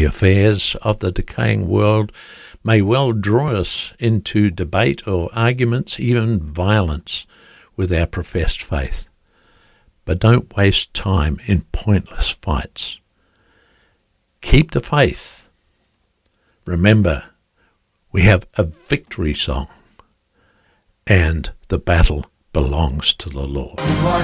The affairs of the decaying world may well draw us into debate or arguments, even violence, with our professed faith. But don't waste time in pointless fights. Keep the faith. Remember, we have a victory song, and the battle belongs to the Lord.